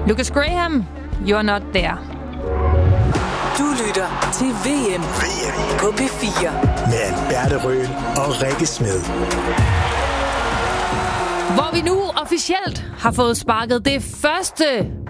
Lucas Graham, You're Not There. Du lytter til VM på P4 med Alberte Røhl og Rikke Smed. Hvor vi nu officielt har fået sparket det første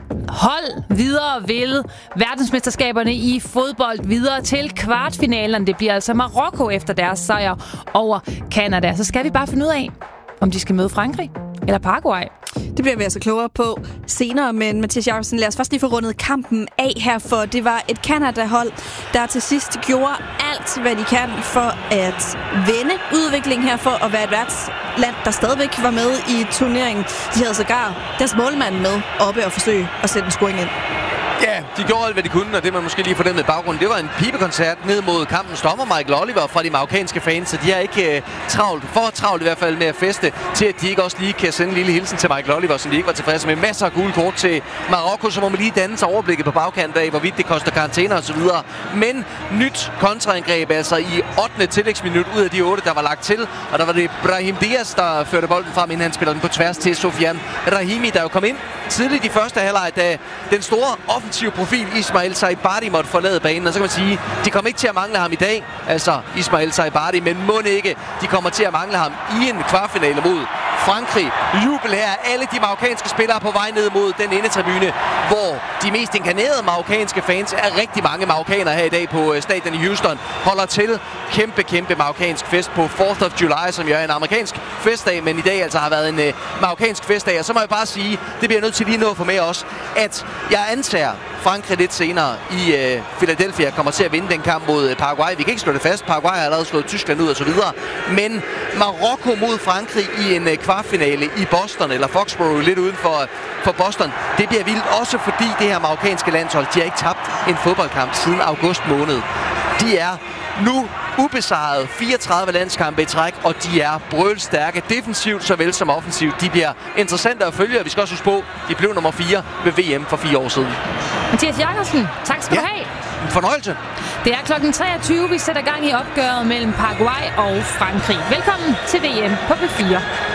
hold videre ved verdensmesterskaberne i fodbold videre til kvartfinalerne. Det bliver altså Marokko efter deres sejr over Canada. Så skal vi bare finde ud af, om de skal møde Frankrig eller Paraguay. Det bliver vi altså klogere på senere, men Mathias Jacobsen, lad os først lige få rundet kampen af her, for det var et Canada-hold, der til sidst gjorde alt, hvad de kan for at vende udviklingen her, for at være et værtsland, der stadigvæk var med i turneringen. De havde sågar deres målmand med oppe og forsøge at sætte en scoring ind. Ja, de gjorde alt, hvad de kunne, og det man måske lige fornemmede i baggrunden, det var en pibekoncert ned mod kampens dommer Michael Oliver fra de marokkanske fans, så de er ikke for travlt i hvert fald med at feste, til at de ikke også lige kan sende en lille hilsen til Michael Oliver, som de ikke var tilfredse med. Masser af gule kort til Marokko, så må man lige danne sig overblikket på bagkanten af, hvorvidt det koster karantæner og så videre. Men nyt kontraangreb, altså i 8. tillægsminut ud af de 8, der var lagt til, og der var det Brahim Diaz, der førte bolden frem, inden han spiller den på tværs til Sofiane Rahimi, der jo kom ind tidligt i første halvleg, da den store offensive profil Ismail Saibari måtte forlade banen. Og så kan man sige, de kommer ikke til at mangle ham i dag, altså Ismail Saibari, men må ikke, de kommer til at mangle ham i en kvartfinale mod Frankrig. Jubel her af alle de marokkanske spillere på vej ned mod den endetribune, hvor de mest inkarnerede marokkanske fans er rigtig mange marokkanere her i dag på stadion i Houston, holder til. Kæmpe marokkansk fest på 4th of July, som jo er en amerikansk festdag, men i dag altså har været en marokkansk festdag. Og så må jeg bare sige, det bliver nødt til lige nu at få med os, at jeg antager, Frankrig lidt senere i Philadelphia kommer til at vinde den kamp mod Paraguay. Vi kan ikke slå det fast. Paraguay har allerede slået Tyskland ud og så videre. Men Marokko mod Frankrig i en kvartfinale i Boston, eller Foxborough lidt uden for Boston, det bliver vildt også fordi det her marokkanske landshold, de har ikke tabt en fodboldkamp siden august måned. De er nu ubesejret 34 landskampe i træk, og de er brølstærke defensivt såvel som offensivt. De bliver interessante at følge, og vi skal også huske på, de blev nummer 4 ved VM for 4 år siden. Mathias Jacobsen, tak skal du have. En fornøjelse. Det er klokken 23, vi sætter gang i opgøret mellem Paraguay og Frankrig. Velkommen til VM på P4.